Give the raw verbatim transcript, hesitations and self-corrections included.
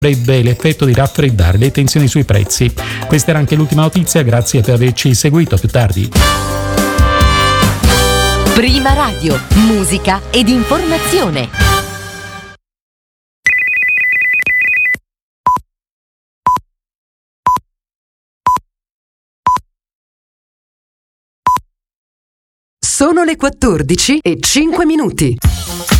avrebbe l'effetto di raffreddare le tensioni sui prezzi. Questa era anche l'ultima notizia, grazie per averci seguito, a più tardi. Prima Radio, musica ed informazione. Sono le quattordici e cinque minuti.